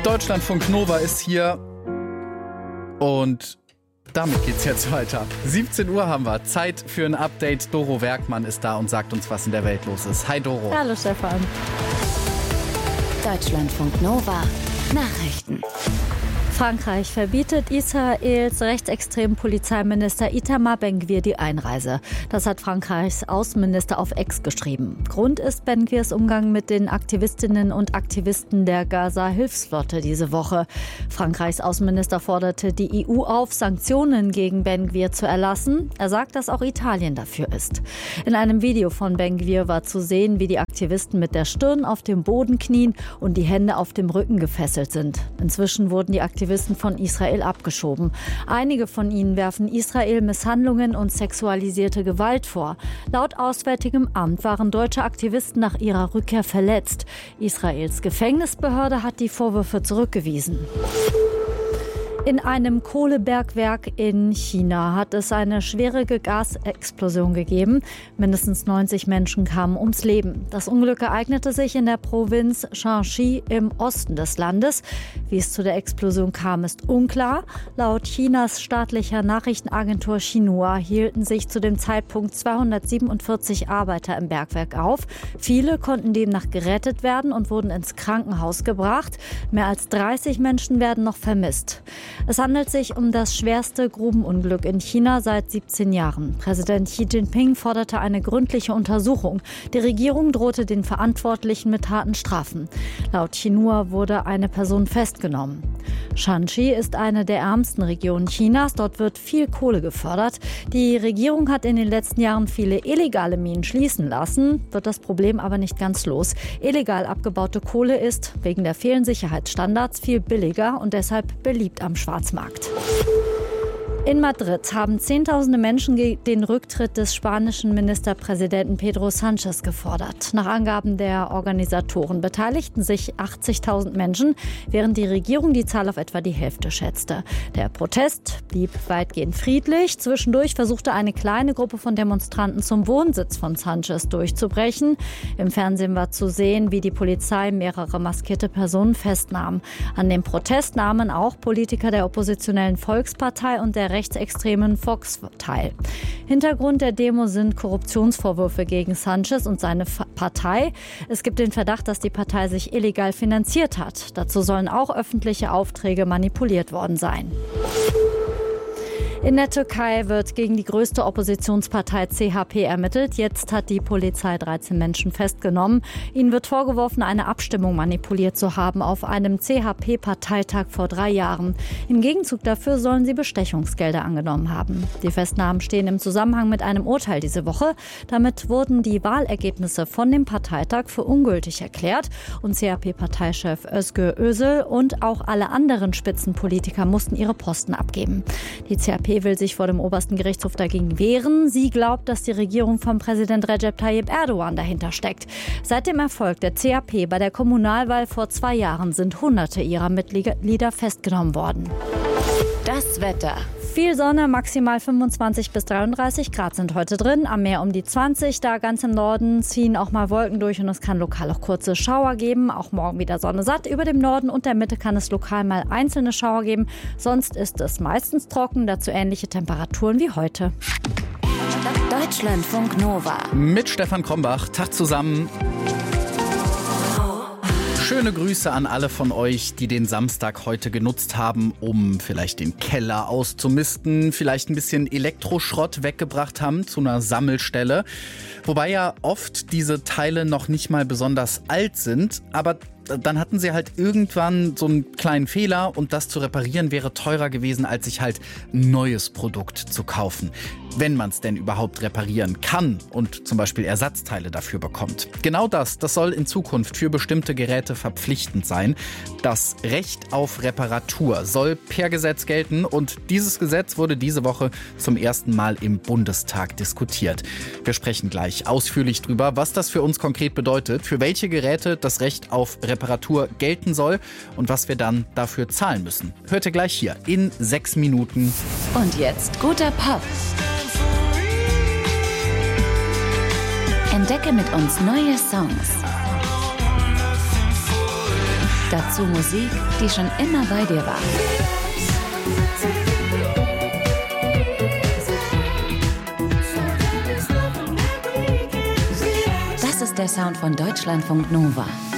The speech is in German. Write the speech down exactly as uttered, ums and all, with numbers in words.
Deutschlandfunk Nova ist hier und damit geht's jetzt weiter. siebzehn Uhr haben wir. Zeit für ein Update. Doro Werkmann ist da und sagt uns, was in der Welt los ist. Hi Doro. Hallo Stefan. Deutschlandfunk Nova. Nachrichten. Frankreich verbietet Israels rechtsextremen Polizeiminister Itamar Ben-Gvir die Einreise. Das hat Frankreichs Außenminister auf X geschrieben. Grund ist Ben-Gvirs Umgang mit den Aktivistinnen und Aktivisten der Gaza-Hilfsflotte diese Woche. Frankreichs Außenminister forderte die E U auf, Sanktionen gegen Ben-Gvir zu erlassen. Er sagt, dass auch Italien dafür ist. In einem Video von Ben-Gvir war zu sehen, wie die Aktivisten mit der Stirn auf dem Boden knien und die Hände auf dem Rücken gefesselt sind. Inzwischen wurden die Aktivisten von Israel abgeschoben. Einige von ihnen werfen Israel Misshandlungen und sexualisierte Gewalt vor. Laut Auswärtigem Amt waren deutsche Aktivisten nach ihrer Rückkehr verletzt. Israels Gefängnisbehörde hat die Vorwürfe zurückgewiesen. In einem Kohlebergwerk in China hat es eine schwere Gasexplosion gegeben. Mindestens neunzig Menschen kamen ums Leben. Das Unglück ereignete sich in der Provinz Shanxi im Osten des Landes. Wie es zu der Explosion kam, ist unklar. Laut Chinas staatlicher Nachrichtenagentur Xinhua hielten sich zu dem Zeitpunkt zweihundertsiebenundvierzig Arbeiter im Bergwerk auf. Viele konnten demnach gerettet werden und wurden ins Krankenhaus gebracht. Mehr als dreißig Menschen werden noch vermisst. Es handelt sich um das schwerste Grubenunglück in China seit siebzehn Jahren. Präsident Xi Jinping forderte eine gründliche Untersuchung. Die Regierung drohte den Verantwortlichen mit harten Strafen. Laut Xinhua wurde eine Person festgenommen. Shanxi ist eine der ärmsten Regionen Chinas. Dort wird viel Kohle gefördert. Die Regierung hat in den letzten Jahren viele illegale Minen schließen lassen, wird das Problem aber nicht ganz los. Illegal abgebaute Kohle ist wegen der fehlenden Sicherheitsstandards viel billiger und deshalb beliebt am Schwarzmarkt. In Madrid haben Zehntausende Menschen den Rücktritt des spanischen Ministerpräsidenten Pedro Sánchez gefordert. Nach Angaben der Organisatoren beteiligten sich achtzigtausend Menschen, während die Regierung die Zahl auf etwa die Hälfte schätzte. Der Protest blieb weitgehend friedlich. Zwischendurch versuchte eine kleine Gruppe von Demonstranten zum Wohnsitz von Sánchez durchzubrechen. Im Fernsehen war zu sehen, wie die Polizei mehrere maskierte Personen festnahm. An dem Protest nahmen auch Politiker der oppositionellen Volkspartei und der rechtsextremen Vox teil. Hintergrund der Demo sind Korruptionsvorwürfe gegen Sánchez und seine Partei. Es gibt den Verdacht, dass die Partei sich illegal finanziert hat. Dazu sollen auch öffentliche Aufträge manipuliert worden sein. In der Türkei wird gegen die größte Oppositionspartei C H P ermittelt. Jetzt hat die Polizei dreizehn Menschen festgenommen. Ihnen wird vorgeworfen, eine Abstimmung manipuliert zu haben auf einem C H P-Parteitag vor drei Jahren. Im Gegenzug dafür sollen sie Bestechungsgelder angenommen haben. Die Festnahmen stehen im Zusammenhang mit einem Urteil diese Woche. Damit wurden die Wahlergebnisse von dem Parteitag für ungültig erklärt. Und C H P-Parteichef Özgür Özel und auch alle anderen Spitzenpolitiker mussten ihre Posten abgeben. Die C H P will sich vor dem obersten Gerichtshof dagegen wehren. Sie glaubt, dass die Regierung von Präsident Recep Tayyip Erdogan dahinter steckt. Seit dem Erfolg der C H P bei der Kommunalwahl vor zwei Jahren sind Hunderte ihrer Mitglieder festgenommen worden. Das Wetter. Viel Sonne, maximal fünfundzwanzig bis dreiunddreißig Grad sind heute drin. Am Meer um die zwanzig. Da ganz im Norden ziehen auch mal Wolken durch und es kann lokal auch kurze Schauer geben. Auch morgen wieder Sonne satt. Über dem Norden und der Mitte kann es lokal mal einzelne Schauer geben. Sonst ist es meistens trocken, dazu ähnliche Temperaturen wie heute. Deutschlandfunk Nova. Mit Stefan Krombach. Tag zusammen. Schöne Grüße an alle von euch, die den Samstag heute genutzt haben, um vielleicht den Keller auszumisten, vielleicht ein bisschen Elektroschrott weggebracht haben zu einer Sammelstelle. Wobei ja oft diese Teile noch nicht mal besonders alt sind, aber dann hatten sie halt irgendwann so einen kleinen Fehler und das zu reparieren wäre teurer gewesen, als sich halt ein neues Produkt zu kaufen. Wenn man es denn überhaupt reparieren kann und zum Beispiel Ersatzteile dafür bekommt. Genau das, das soll in Zukunft für bestimmte Geräte verpflichtend sein. Das Recht auf Reparatur soll per Gesetz gelten und dieses Gesetz wurde diese Woche zum ersten Mal im Bundestag diskutiert. Wir sprechen gleich ausführlich drüber, was das für uns konkret bedeutet, für welche Geräte das Recht auf Reparatur gelten soll und was wir dann dafür zahlen müssen. Hört ihr gleich hier in sechs Minuten. Und jetzt guter Pop. Entdecke mit uns neue Songs. Dazu Musik, die schon immer bei dir war. Das ist der Sound von Deutschlandfunk Nova.